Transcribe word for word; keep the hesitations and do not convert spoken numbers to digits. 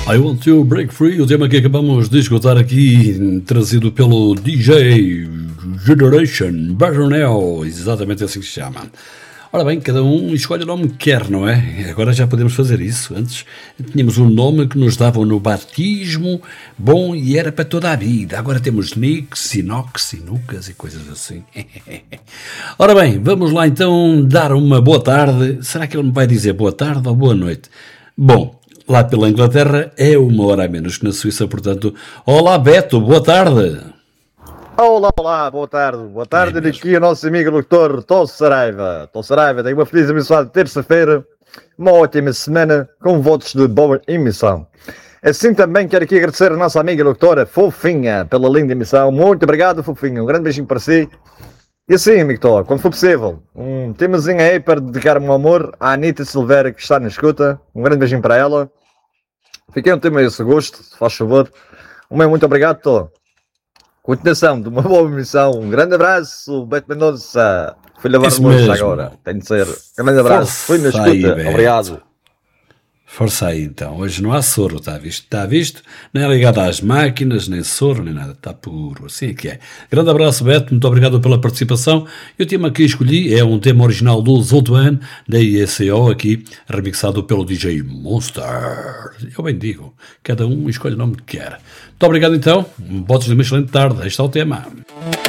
I Want to Break Free, o tema que acabamos de escutar aqui, trazido pelo D J Generation Bajonel, exatamente assim que se chama. Ora bem, cada um escolhe o nome que quer, não é? Agora já podemos fazer isso. Antes tínhamos um nome que nos davam no batismo, bom, e era para toda a vida. Agora temos Nix, Sinox, Sinucas e coisas assim. Ora bem, vamos lá então dar uma boa tarde. Será que ele me vai dizer boa tarde ou boa noite? Bom, lá pela Inglaterra é uma hora a menos que na Suíça, portanto... Olá, Beto, boa tarde. Olá, olá, boa tarde. Boa tarde, é aqui o nosso amigo locutor Tó Saraiva. Tó Saraiva, tenha uma feliz e abençoada terça-feira, uma ótima semana, com votos de boa emissão. Assim também quero aqui agradecer a nossa amiga locutora Fofinha pela linda emissão. Muito obrigado, Fofinha. Um grande beijinho para si. E assim, amigo Tó, quando for possível, um temazinho aí para dedicar um amor à Anitta Silveira que está na escuta. Um grande beijinho para ela. Fiquei um tema a esse gosto, se faz favor. Um meu muito obrigado, Tó. Continuação de uma boa emissão. Um grande abraço, Beto Mendonça. Fui lavar o moço agora. Tem de ser. Um grande abraço. Fui na escuta. Aí, obrigado. Força aí então. Hoje não há soro, está visto? Está visto? Nem é ligado às máquinas, nem soro, nem nada. Está puro. Assim é que é. Grande abraço, Beto. Muito obrigado pela participação. E o tema que escolhi é um tema original do Zoltan, da I S O, aqui, remixado pelo D J Monster. Eu bem digo. Cada um escolhe o nome que quer. Muito obrigado então. Votos de uma excelente tarde. Este é o tema.